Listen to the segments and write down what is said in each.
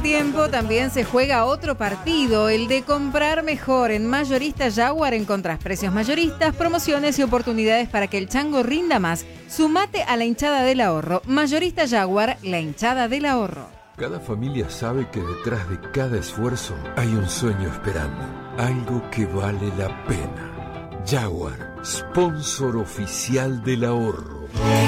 tiempo también se juega otro partido, el de comprar mejor. En Mayorista Jaguar encontrás precios mayoristas, promociones y oportunidades para que el chango rinda más. Sumate a la hinchada del ahorro. Mayorista Jaguar, la hinchada del ahorro. Cada familia sabe que detrás de cada esfuerzo hay un sueño esperando, algo que vale la pena. Jaguar, sponsor oficial del ahorro.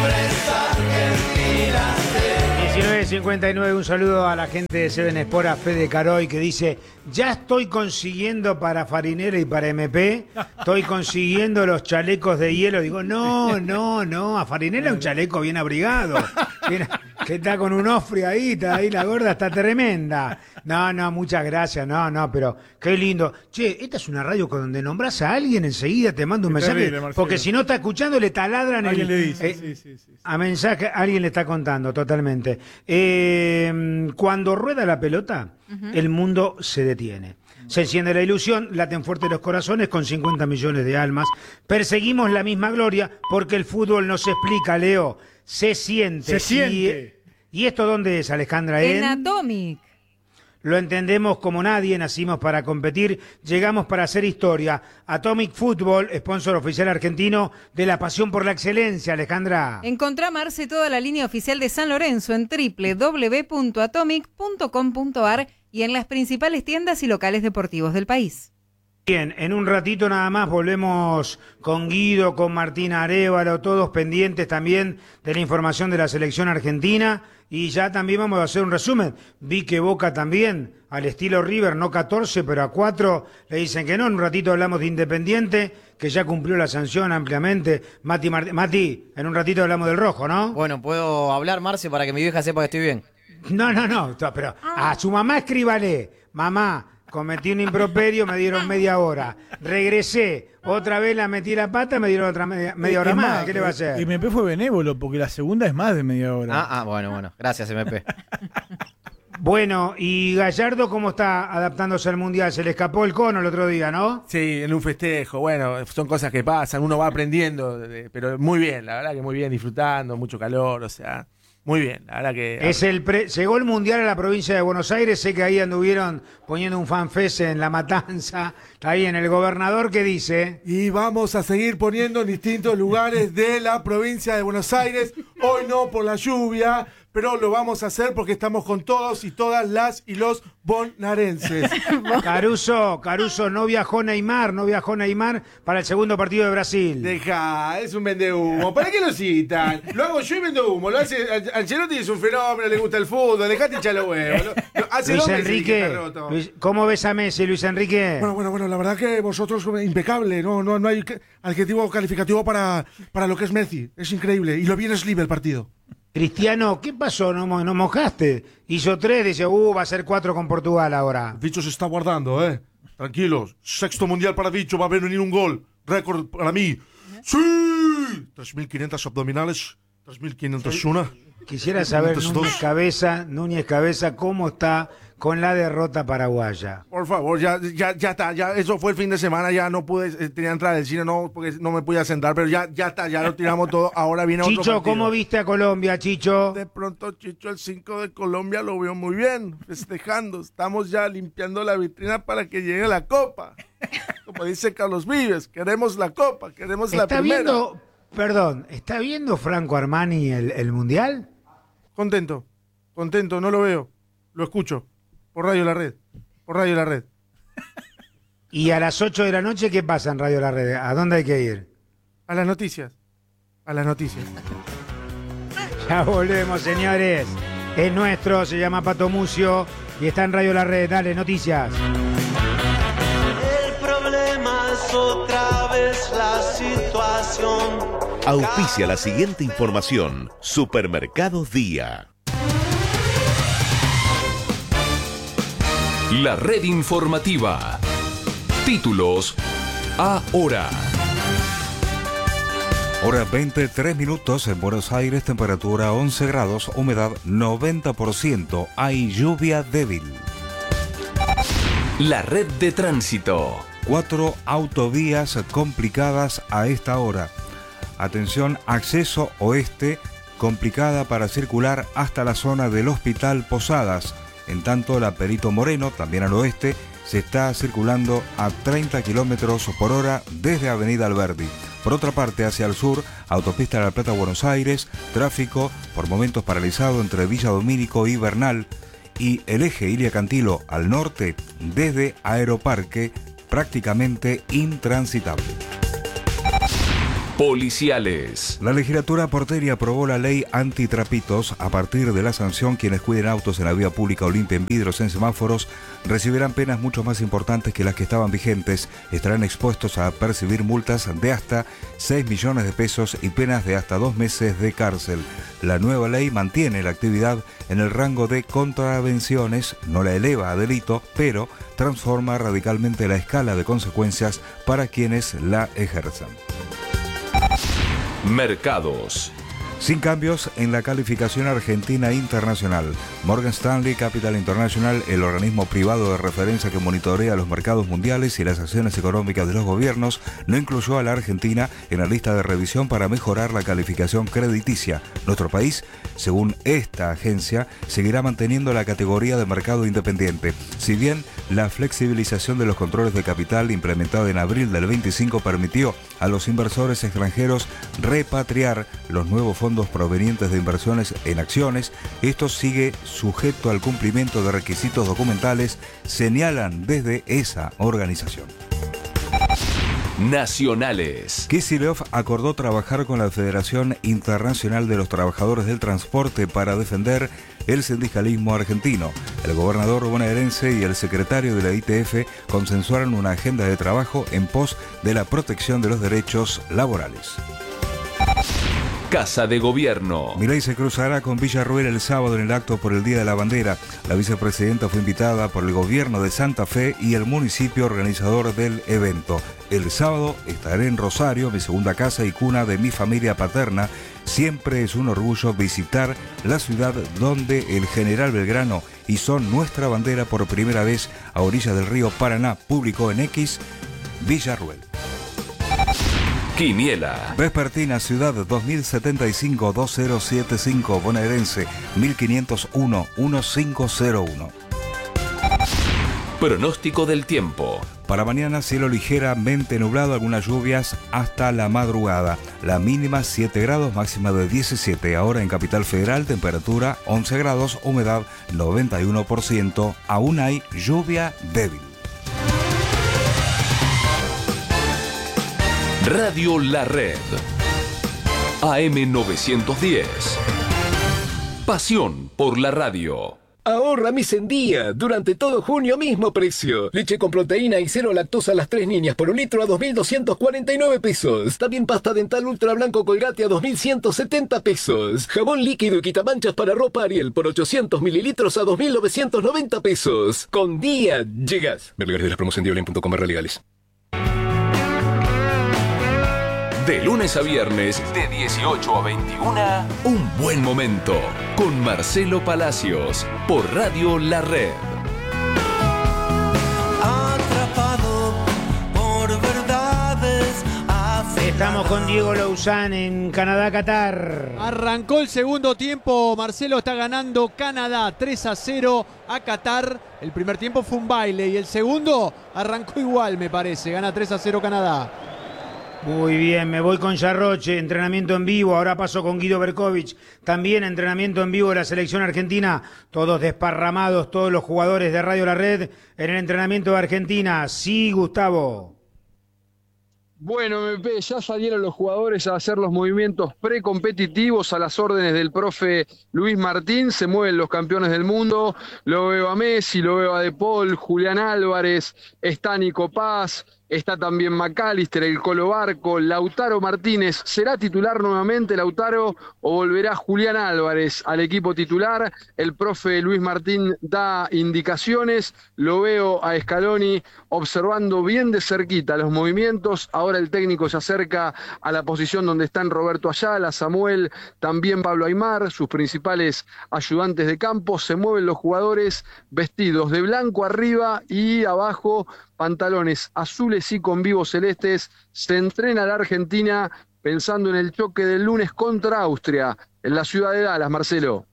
19:59, un saludo a la gente de Seven Sport, a Fede Caroy, que dice: ya estoy consiguiendo para Farinera y para MP, estoy consiguiendo los chalecos de hielo. Digo, no, a Farinera un chaleco bien abrigado, que está con un ofre ahí, está ahí, la gorda está tremenda. No, muchas gracias, no, pero qué lindo. Che, esta es una radio con donde nombras a alguien, enseguida te mando un mensaje, terrible, porque si no está escuchando le taladran alguien le dice, sí. A mensaje, alguien le está contando, totalmente. Cuando rueda la pelota, el mundo se detiene. Se enciende la ilusión, laten fuerte los corazones con 50 millones de almas. Perseguimos la misma gloria porque el fútbol no se explica, Leo, se siente. Se siente. ¿Y esto dónde es, Alejandra? En Atomic. Lo entendemos como nadie, nacimos para competir, llegamos para hacer historia. Atomic Football, sponsor oficial argentino de la pasión por la excelencia, Alejandra. Encontrá, Marce, toda la línea oficial de San Lorenzo en www.atomic.com.ar y en las principales tiendas y locales deportivos del país. Bien, en un ratito nada más volvemos con Guido, con Martín Arévalo, todos pendientes también de la información de la selección argentina, y ya también vamos a hacer un resumen. Vi que Boca también, al estilo River, no 14, pero a 4, le dicen que no. En un ratito hablamos de Independiente, que ya cumplió la sanción ampliamente. Mati, en un ratito hablamos del rojo, ¿no? Bueno, ¿puedo hablar, Marce, para que mi vieja sepa que estoy bien? No, pero a su mamá escríbale: mamá, cometí un improperio, me dieron media hora. Regresé, otra vez la metí la pata, me dieron otra media hora más. ¿Qué le va a hacer? MP fue benévolo, porque la segunda es más de media hora. Bueno. Gracias, MP. Bueno, y Gallardo, ¿cómo está adaptándose al Mundial? Se le escapó el cono el otro día, ¿no? Sí, en un festejo. Bueno, son cosas que pasan, uno va aprendiendo, pero muy bien, la verdad que muy bien, disfrutando, mucho calor, o sea... Muy bien, la verdad que... Llegó el Mundial a la provincia de Buenos Aires, sé que ahí anduvieron poniendo un fanfest en La Matanza, ahí en el Gobernador, ¿qué dice? Y vamos a seguir poniendo en distintos lugares de la provincia de Buenos Aires, hoy no por la lluvia, pero lo vamos a hacer porque estamos con todos y todas las y los bonaerenses. Caruso, no viajó Neymar para el segundo partido de Brasil. Deja, es un vendehumo. ¿Para qué lo citan? Lo hago yo y vendo humo. Lo hace Ancelotti, es un fenómeno, le gusta el fútbol. Dejate hinchar los huevos. Luis Enrique, ¿cómo ves a Messi, Luis Enrique? Bueno, la verdad que vosotros impecable. No hay adjetivo calificativo para lo que es Messi. Es increíble. Y lo bien es libre el partido. Cristiano, ¿qué pasó? ¿No mojaste? Hizo 3, dice, va a ser 4 con Portugal ahora. Vicho se está guardando, Tranquilos. 6º mundial para Vicho, va a venir un gol. Récord para mí. ¡Sí! 3.500 abdominales, 3.501. Quisiera saber, Núñez Cabeza, cómo está con la derrota paraguaya. Por favor, ya está, eso fue el fin de semana, ya no pude, tenía entrada al cine, porque no me podía sentar, pero ya está, ya lo tiramos todo, ahora viene otro partido. Chicho, ¿cómo viste a Colombia, Chicho? De pronto, Chicho, el 5 de Colombia lo veo muy bien, festejando, estamos ya limpiando la vitrina para que llegue la copa. Como dice Carlos Vives, queremos la copa, queremos la primera. ¿Está viendo Franco Armani el Mundial? Contento, no lo veo, lo escucho. Por Radio La Red. ¿Y a las 8 de la noche qué pasa en Radio La Red? ¿A dónde hay que ir? A las noticias. Ya volvemos, señores. Es nuestro, se llama Pato Mucio y está en Radio La Red. Dale, noticias. El problema es otra vez la situación. Auspicia la siguiente información. Supermercados Día. La red informativa. Títulos ahora. Hora 23 minutos en Buenos Aires, temperatura 11 grados, humedad 90%, hay lluvia débil. La red de tránsito. 4 autovías complicadas a esta hora. Atención, acceso oeste, complicada para circular hasta la zona del Hospital Posadas. En tanto, la Perito Moreno, también al oeste, se está circulando a 30 kilómetros por hora desde Avenida Alberdi. Por otra parte, hacia el sur, autopista de La Plata-Buenos Aires, tráfico por momentos paralizado entre Villa Domínico y Bernal, y el eje Ilia-Cantilo al norte, desde Aeroparque, prácticamente intransitable. Policiales. La legislatura porteña aprobó la ley antitrapitos. A partir de la sanción, quienes cuiden autos en la vía pública o limpien vidrios en semáforos recibirán penas mucho más importantes que las que estaban vigentes. Estarán expuestos a percibir multas de hasta 6 millones de pesos y penas de hasta 2 meses de cárcel. La nueva ley mantiene la actividad en el rango de contravenciones, no la eleva a delito, pero transforma radicalmente la escala de consecuencias para quienes la ejerzan. Mercados. Sin cambios en la calificación argentina internacional. Morgan Stanley Capital International, el organismo privado de referencia que monitorea los mercados mundiales y las acciones económicas de los gobiernos, no incluyó a la Argentina en la lista de revisión para mejorar la calificación crediticia. Nuestro país, según esta agencia, seguirá manteniendo la categoría de mercado independiente. Si bien la flexibilización de los controles de capital implementada en abril del 25 permitió a los inversores extranjeros repatriar los nuevos fondos provenientes de inversiones en acciones, esto sigue sujeto al cumplimiento de requisitos documentales, señalan desde esa organización. Nacionales. Kicillof acordó trabajar con la Federación Internacional de los Trabajadores del Transporte para defender el sindicalismo argentino. El gobernador bonaerense y el secretario de la ITF consensuaron una agenda de trabajo en pos de la protección de los derechos laborales. Casa de Gobierno. Milei se cruzará con Villarruel el sábado en el acto por el Día de la Bandera. La vicepresidenta fue invitada por el gobierno de Santa Fe y el municipio organizador del evento. El sábado estaré en Rosario, mi segunda casa y cuna de mi familia paterna. Siempre es un orgullo visitar la ciudad donde el general Belgrano izó nuestra bandera por primera vez a orillas del río Paraná, publicó en X Villarruel. Quiniela. Vespertina, Ciudad 2075-2075, bonaerense 1501-1501. Pronóstico del tiempo. Para mañana, cielo ligeramente nublado, algunas lluvias hasta la madrugada. La mínima 7 grados, máxima de 17. Ahora en Capital Federal, temperatura 11 grados, humedad 91%. Aún hay lluvia débil. Radio La Red. AM 910. Pasión por la radio. Ahorra mes en día. Durante todo junio, mismo precio. Leche con proteína y cero lactosa a las 3 niñas por un litro a 2.249 pesos. También pasta dental ultra blanco Colgate a 2.170 pesos. Jabón líquido y quitamanchas para ropa Ariel por 800 mililitros a 2.990 pesos. Con día llegas. Ver lugares de las promos en diolin.com/legales. De lunes a viernes, de 18 a 21, Un Buen Momento, con Marcelo Palacios, por Radio La Red. Atrapado por verdades. Estamos con Diego Louzán en Canadá, Qatar. Arrancó el segundo tiempo, Marcelo, está ganando Canadá 3-0 a Qatar. El primer tiempo fue un baile y el segundo arrancó igual, me parece. Gana 3-0 Canadá. Muy bien, me voy con Yarroche, entrenamiento en vivo, ahora paso con Guido Berkovich, también entrenamiento en vivo de la selección argentina, todos desparramados, todos los jugadores de Radio La Red en el entrenamiento de Argentina. Sí, Gustavo. Bueno, MP, ya salieron los jugadores a hacer los movimientos precompetitivos a las órdenes del profe Luis Martín. Se mueven los campeones del mundo. Lo veo a Messi, lo veo a De Paul, Julián Álvarez, está Nico Paz, está también McAllister, el Colo Barco, Lautaro Martínez. ¿Será titular nuevamente Lautaro o volverá Julián Álvarez al equipo titular? El profe Luis Martín da indicaciones. Lo veo a Scaloni observando bien de cerquita los movimientos. Ahora el técnico se acerca a la posición donde están Roberto Ayala, Samuel, también Pablo Aimar, sus principales ayudantes de campo. Se mueven los jugadores vestidos de blanco arriba y abajo pantalones azules y con vivos celestes. Se entrena la Argentina pensando en el choque del lunes contra Austria en la ciudad de Dallas, Marcelo.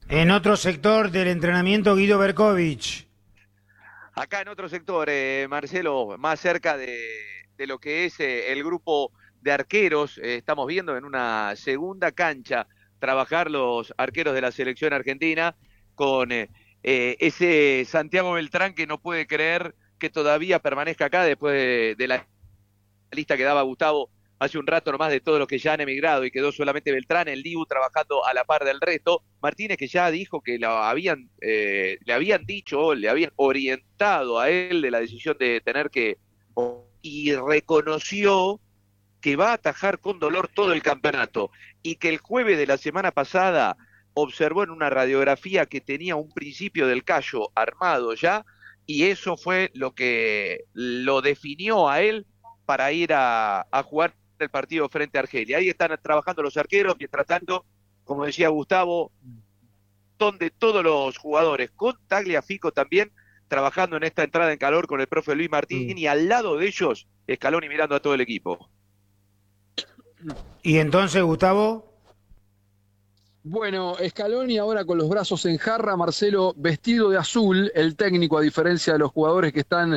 En otro sector del entrenamiento, Guido Berkovich. Acá en otro sector, Marcelo, más cerca de lo que es el grupo de arqueros, estamos viendo en una segunda cancha trabajar los arqueros de la selección argentina con ese Santiago Beltrán que no puede creer que todavía permanezca acá después de la lista que daba Gustavo hace un rato nomás de todos los que ya han emigrado y quedó solamente Beltrán, el Dibu trabajando a la par del resto. Martínez, que ya dijo que le habían dicho, le habían orientado a él de la decisión de tener que, y reconoció que va a atajar con dolor todo el campeonato y que el jueves de la semana pasada observó en una radiografía que tenía un principio del callo armado ya, y eso fue lo que lo definió a él para ir a jugar el partido frente a Argelia. Ahí están trabajando los arqueros, mientras tanto, como decía Gustavo, donde todos los jugadores, con Tagliafico también, trabajando en esta entrada en calor con el profe Luis Martín, y al lado de ellos, Scaloni mirando a todo el equipo. Y entonces, Gustavo... Bueno, Scaloni ahora con los brazos en jarra, Marcelo vestido de azul, el técnico, a diferencia de los jugadores que están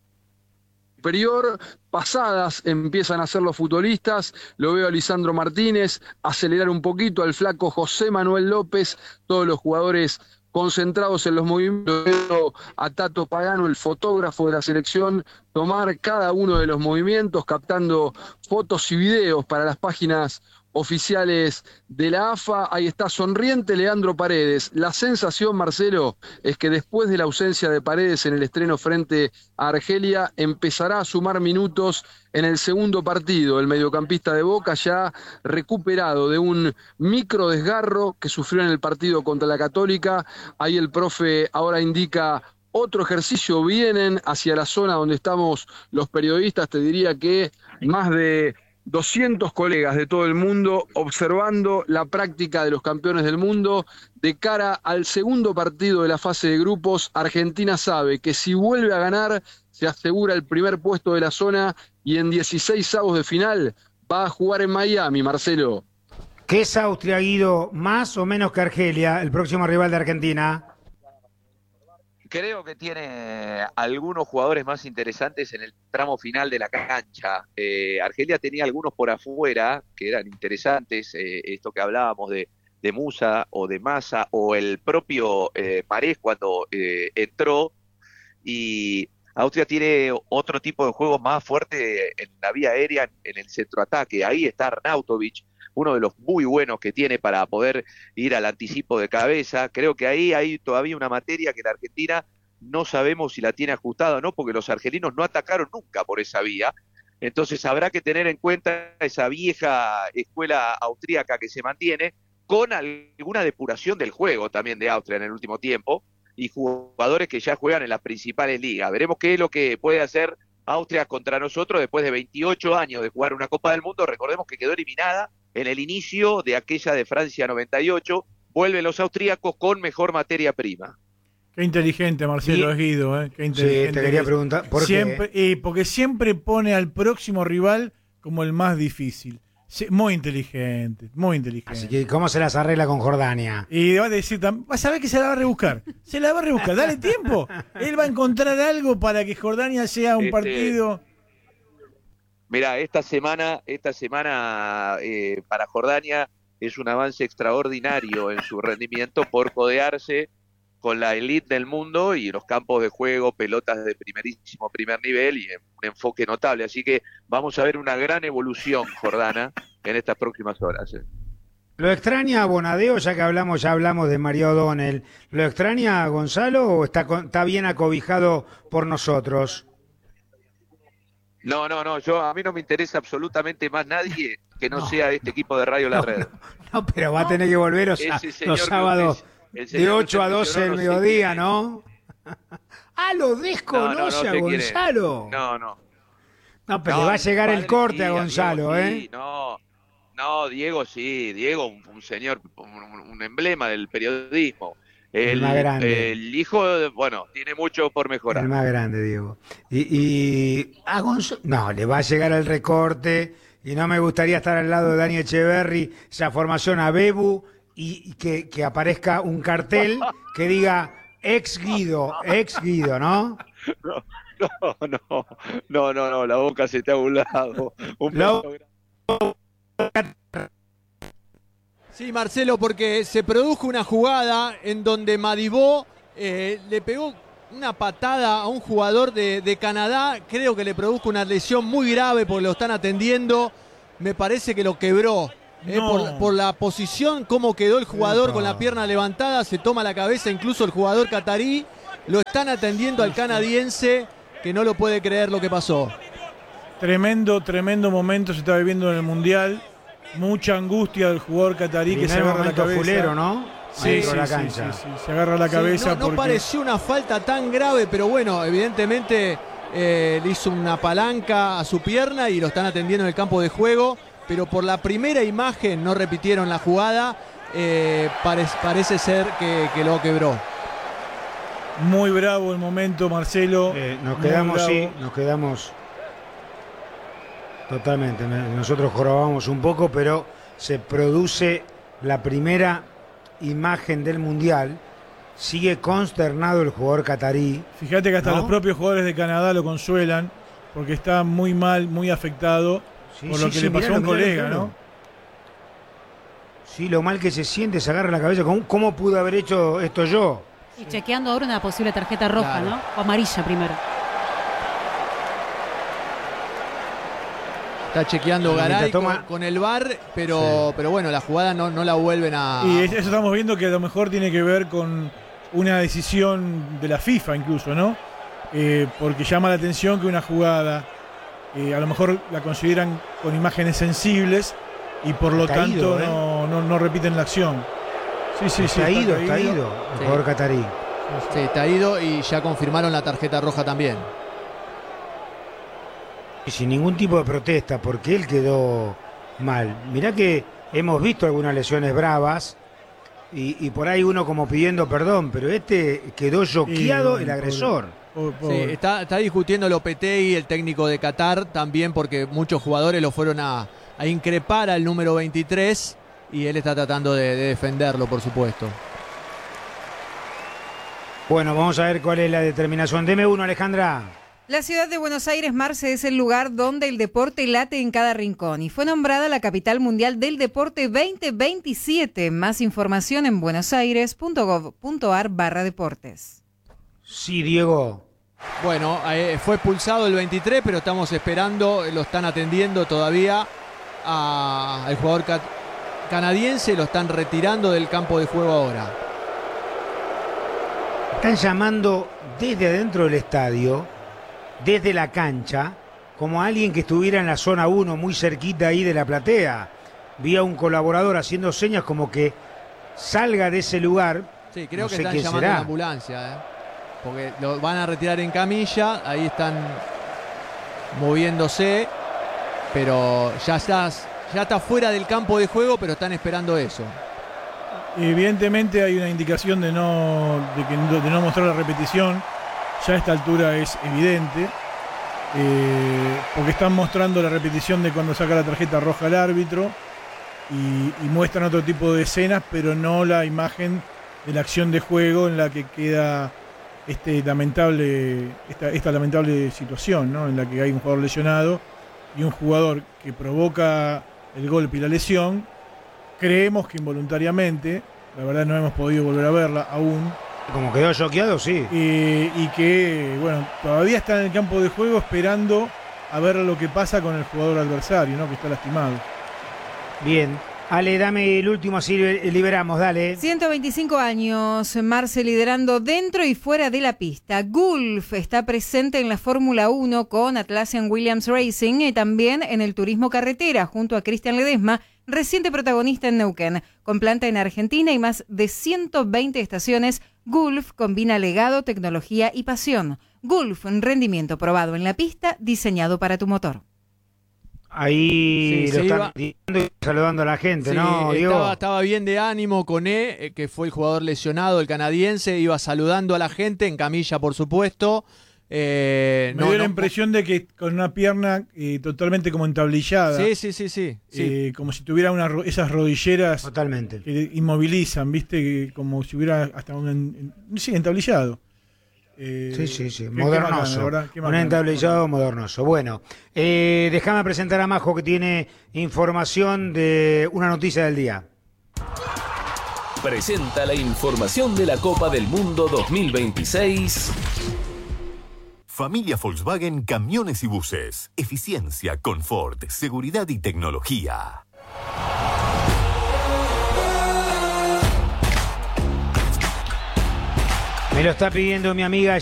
superior, pasadas empiezan a hacer los futbolistas, lo veo a Lisandro Martínez, acelerar un poquito al flaco José Manuel López, todos los jugadores concentrados en los movimientos, veo a Tato Pagano, el fotógrafo de la selección, tomar cada uno de los movimientos, captando fotos y videos para las páginas oficiales de la AFA. Ahí está sonriente Leandro Paredes. La sensación, Marcelo, es que después de la ausencia de Paredes en el estreno frente a Argelia, empezará a sumar minutos en el segundo partido. El mediocampista de Boca ya recuperado de un micro desgarro que sufrió en el partido contra la Católica. Ahí el profe ahora indica otro ejercicio. Vienen hacia la zona donde estamos los periodistas, te diría que más de 200 colegas de todo el mundo observando la práctica de los campeones del mundo de cara al segundo partido de la fase de grupos. Argentina sabe que si vuelve a ganar se asegura el primer puesto de la zona y en 16avos de final va a jugar en Miami, Marcelo. ¿Qué es Austria, Guido, más o menos que Argelia, el próximo rival de Argentina? Creo que tiene algunos jugadores más interesantes en el tramo final de la cancha. Argelia tenía algunos por afuera que eran interesantes, esto que hablábamos de Musa o de Massa o el propio Marés cuando entró, y Austria tiene otro tipo de juegos más fuerte en la vía aérea, en el centroataque. Ahí está Arnautovic, uno de los muy buenos que tiene para poder ir al anticipo de cabeza. Creo que ahí hay todavía una materia que la Argentina no sabemos si la tiene ajustada o no, porque los argelinos no atacaron nunca por esa vía. Entonces habrá que tener en cuenta esa vieja escuela austríaca que se mantiene, con alguna depuración del juego también de Austria en el último tiempo, y jugadores que ya juegan en las principales ligas. Veremos qué es lo que puede hacer Austria contra nosotros después de 28 años de jugar una Copa del Mundo. Recordemos que quedó eliminada en el inicio de aquella de Francia 98, vuelven los austríacos con mejor materia prima. Qué inteligente, Marcelo, es Guido, Qué inteligente. Sí, te quería preguntar, ¿por qué? Porque siempre pone al próximo rival como el más difícil. Muy inteligente, muy inteligente. Así que, ¿cómo se las arregla con Jordania? Y va a decir, vas a ver que se la va a rebuscar. Se la va a rebuscar, dale tiempo. Él va a encontrar algo para que Jordania sea un partido... Mira, esta semana para Jordania es un avance extraordinario en su rendimiento por codearse con la elite del mundo y en los campos de juego, pelotas de primerísimo primer nivel y un enfoque notable. Así que vamos a ver una gran evolución jordana en estas próximas horas. ¿Lo extraña a Bonadeo, ya que hablamos de Mario O'Donnell? ¿Lo extraña a Gonzalo o está bien acobijado por nosotros? No, a mí no me interesa absolutamente más nadie que no sea este equipo de Radio La Red. No, pero va a tener que volver los sábados de 8 a 12 del mediodía, ¿no? Lo desconoce a Gonzalo. No, pero le va a llegar el corte a Gonzalo, Diego, No, Diego sí, un señor, un emblema del periodismo. El más grande. El hijo, tiene mucho por mejorar. El más grande, Diego. Y a Gonzalo, no, le va a llegar el recorte y no me gustaría estar al lado de Dani Echeverri, esa formación a Bebu y que aparezca un cartel que diga ex Guido, ¿no? No, la boca se te ha un lado. Sí, Marcelo, porque se produjo una jugada en donde Madibó le pegó una patada a un jugador de Canadá. Creo que le produjo una lesión muy grave porque lo están atendiendo. Me parece que lo quebró. Por la posición, cómo quedó el jugador con la pierna levantada, se toma la cabeza incluso el jugador catarí. Lo están atendiendo al canadiense, que no lo puede creer lo que pasó. Tremendo momento se está viviendo en el Mundial. Mucha angustia del jugador catarí que se agarra la cabeza. Fulero, ¿no? Sí, la cancha. Sí, se agarra la cabeza. No pareció una falta tan grave, pero bueno, evidentemente le hizo una palanca a su pierna y lo están atendiendo en el campo de juego. Pero por la primera imagen no repitieron la jugada. Parece ser que lo quebró. Muy bravo el momento, Marcelo. Nos quedamos totalmente. Nosotros jorobamos un poco, pero se produce la primera imagen del Mundial. Sigue consternado el jugador catarí. Fíjate que hasta los propios jugadores de Canadá lo consuelan, porque está muy mal, muy afectado por lo que le pasó a un colega, ¿no? Sí, lo mal que se siente, se agarra la cabeza. ¿Cómo pude haber hecho esto yo? Y chequeando ahora una posible tarjeta roja, claro, ¿no? O amarilla primero. Está chequeando Garay con el VAR, pero bueno, la jugada no la vuelven a... Y eso estamos viendo que a lo mejor tiene que ver con una decisión de la FIFA incluso, ¿no? Porque llama la atención que una jugada a lo mejor la consideran con imágenes sensibles y por lo tanto no repiten la acción. Sí, está ido el jugador catarí. Sí, está ido y ya confirmaron la tarjeta roja también. Y sin ningún tipo de protesta, porque él quedó mal. Mirá que hemos visto algunas lesiones bravas y por ahí uno como pidiendo perdón, pero este quedó choqueado el agresor. Sí, está discutiendo Lopetegui, el técnico de Qatar, también porque muchos jugadores lo fueron a increpar al número 23 y él está tratando de defenderlo, por supuesto. Bueno, vamos a ver cuál es la determinación. Deme uno, Alejandra. La ciudad de Buenos Aires, Marce, es el lugar donde el deporte late en cada rincón y fue nombrada la capital mundial del deporte 2027. Más información en buenosaires.gov.ar/deportes. Sí, Diego. Bueno, fue expulsado el 23, pero estamos esperando, lo están atendiendo todavía al jugador canadiense, lo están retirando del campo de juego ahora. Están llamando desde adentro del estadio, desde la cancha, como alguien que estuviera en la zona 1, muy cerquita ahí de la platea. Vi a un colaborador haciendo señas como que salga de ese lugar. Sí, creo que están llamando a la ambulancia, porque lo van a retirar en camilla, ahí están moviéndose, pero ya está fuera del campo de juego, pero están esperando eso. Evidentemente hay una indicación de no mostrar la repetición. Ya a esta altura es evidente, porque están mostrando la repetición de cuando saca la tarjeta roja al árbitro y muestran otro tipo de escenas, pero no la imagen de la acción de juego en la que queda esta lamentable situación, ¿no? En la que hay un jugador lesionado y un jugador que provoca el golpe y la lesión. Creemos que involuntariamente, la verdad no hemos podido volver a verla aún. Como quedó choqueado, sí. Y que, bueno, todavía está en el campo de juego esperando a ver lo que pasa con el jugador adversario, ¿no? Que está lastimado. Bien. Ale, dame el último, así liberamos, dale. 125 años, Marce liderando dentro y fuera de la pista. Gulf está presente en la Fórmula 1 con Atlassian Williams Racing y también en el turismo carretera junto a Cristian Ledesma, reciente protagonista en Neuquén. Con planta en Argentina y más de 120 estaciones, Gulf combina legado, tecnología y pasión. Gulf, un rendimiento probado en la pista, diseñado para tu motor. Ahí lo están diciendo y saludando a la gente, ¿no, Diego? Estaba bien de ánimo con que fue el jugador lesionado, el canadiense, iba saludando a la gente, en camilla por supuesto, Me dio la impresión de que con una pierna totalmente como entablillada. Sí. Como si tuviera esas rodilleras. Totalmente. Que inmovilizan, ¿viste? Como si hubiera hasta entablillado. Sí. Modernoso. Un entablillado modernoso. Bueno, déjame presentar a Majo, que tiene información de una noticia del día. Presenta la información de la Copa del Mundo 2026. Familia Volkswagen Camiones y Buses. Eficiencia, confort, seguridad y tecnología. Me lo está pidiendo mi amiga